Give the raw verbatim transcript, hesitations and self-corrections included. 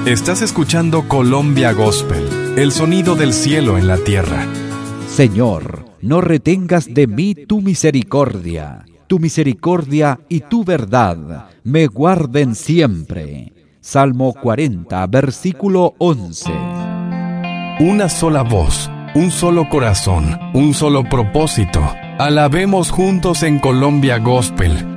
Estás escuchando Colombia Gospel, el sonido del cielo en la tierra. Señor, no retengas de mí tu misericordia. Tu misericordia y tu verdad me guarden siempre. Salmo cuarenta, versículo once. Una sola voz, un solo corazón, un solo propósito. Alabemos juntos en Colombia Gospel,